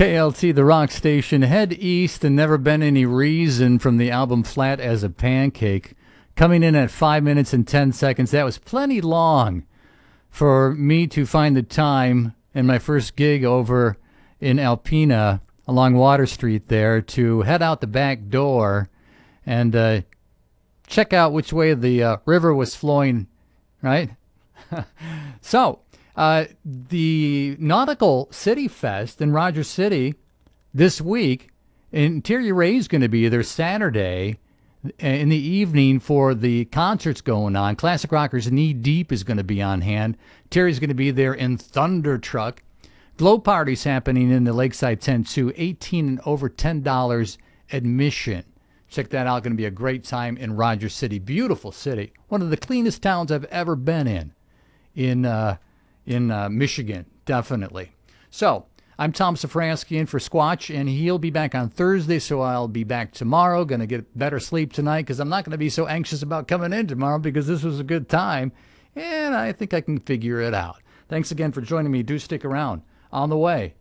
KLT, the rock station. Head east and never been any reason from the album Flat as a Pancake. Coming in at 5 minutes and 10 seconds. That was plenty long for me to find the time in my first gig over in Alpena along Water Street there to head out the back door and check out which way the river was flowing, right? So, the Nautical City Fest in Rogers City this week, Interior Ray is going to be there Saturday in the evening for the concerts going on. Classic Rockers Knee Deep is going to be on hand. Terry's going to be there in Thunder Truck. Glow parties happening in the Lakeside Tent too. $18 and over $10 admission. Check that out. Going to be a great time in Rogers City. Beautiful city. One of the cleanest towns I've ever been in Michigan, definitely. So, I'm Tom Safransky in for Squatch, and he'll be back on Thursday, so I'll be back tomorrow. Going to get better sleep tonight because I'm not going to be so anxious about coming in tomorrow because this was a good time, and I think I can figure it out. Thanks again for joining me. Do stick around. On the way,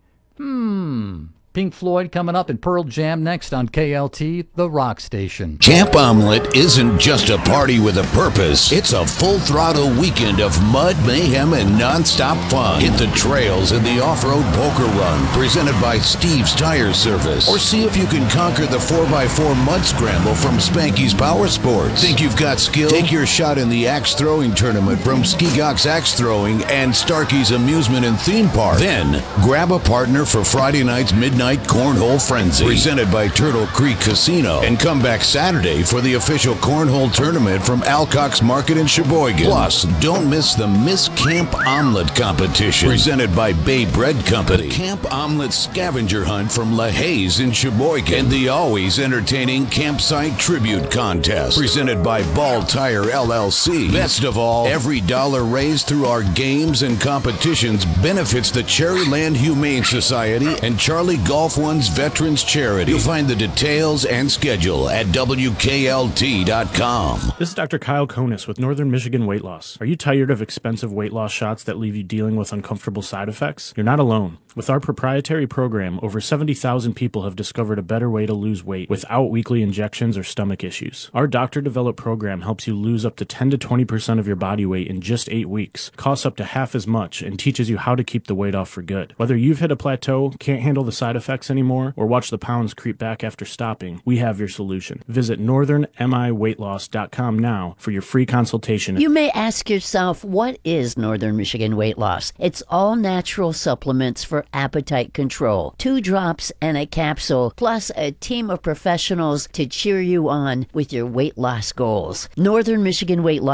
Pink Floyd coming up and Pearl Jam next on KLT, the rock station. Camp Omelet isn't just a party with a purpose. It's a full-throttle weekend of mud, mayhem, and non-stop fun. Hit the trails in the off-road poker run presented by Steve's Tire Service. Or see if you can conquer the 4x4 mud scramble from Spanky's Power Sports. Think you've got skill? Take your shot in the axe throwing tournament from Ski-Gox Axe Throwing and Starkey's Amusement and Theme Park. Then, grab a partner for Friday night's Midnight Cornhole Frenzy, presented by Turtle Creek Casino, and come back Saturday for the official cornhole tournament from Alcock's Market in Sheboygan. Plus, don't miss the Miss Camp Omelet competition, presented by Bay Bread Company, the Camp Omelet scavenger hunt from LaHaye's in Sheboygan, and the always entertaining Campsite Tribute Contest, presented by Ball Tire LLC. Best of all, every dollar raised through our games and competitions benefits the Cherryland Humane Society and Charlie Golf One's Veterans Charity. You'll find the details and schedule at WKLT.com. This is Dr. Kyle Konis with Northern Michigan Weight Loss. Are you tired of expensive weight loss shots that leave you dealing with uncomfortable side effects? You're not alone. With our proprietary program, over 70,000 people have discovered a better way to lose weight without weekly injections or stomach issues. Our doctor-developed program helps you lose up to 10 to 20% of your body weight in just 8 weeks, costs up to half as much, and teaches you how to keep the weight off for good. Whether you've hit a plateau, can't handle the side effects anymore, or watch the pounds creep back after stopping, we have your solution. Visit northernmiweightloss.com now for your free consultation. You may ask yourself, what is Northern Michigan Weight Loss? It's all natural supplements for appetite control. 2 drops and a capsule, plus a team of professionals to cheer you on with your weight loss goals. Northern Michigan Weight Loss